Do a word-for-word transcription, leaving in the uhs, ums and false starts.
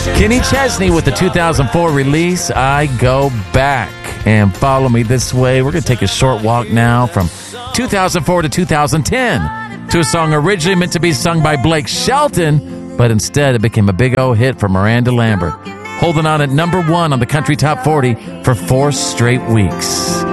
Kenny Chesney with the two thousand four release, I Go Back. And Follow Me This Way. We're going to take a short walk now from two thousand four to two thousand ten to a song originally meant to be sung by Blake Shelton, but instead it became a big old hit for Miranda Lambert, holding on at number one on the Country Top forty for four straight weeks.